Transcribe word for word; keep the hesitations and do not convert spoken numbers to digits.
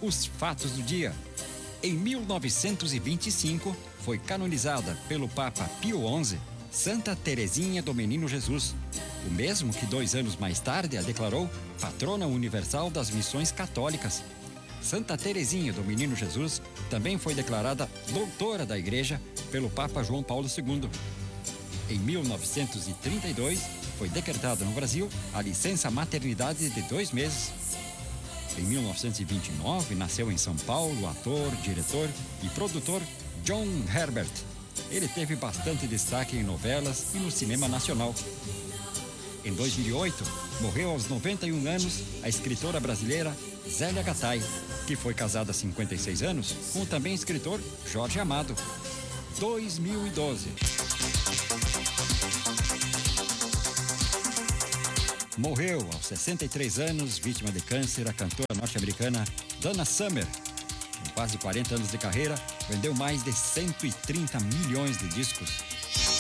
Os fatos do dia. Em mil novecentos e vinte e cinco, foi canonizada pelo Papa Pio onze Santa Teresinha do Menino Jesus, o mesmo que dois anos mais tarde a declarou patrona universal das missões católicas. Santa Teresinha do Menino Jesus também foi declarada doutora da Igreja pelo Papa João Paulo segundo. Em mil novecentos e trinta e dois, foi decretada no Brasil a licença maternidade de dois meses. Em mil novecentos e vinte e nove, nasceu em São Paulo o ator, diretor e produtor John Herbert. Ele teve bastante destaque em novelas e no cinema nacional. Em dois mil e oito, morreu aos noventa e um anos a escritora brasileira Zélia Gattai, que foi casada há cinquenta e seis anos com o também escritor Jorge Amado. dois mil e doze. Morreu aos sessenta e três anos, vítima de câncer, a cantora norte-americana Donna Summer. Com quase quarenta anos de carreira, vendeu mais de cento e trinta milhões de discos.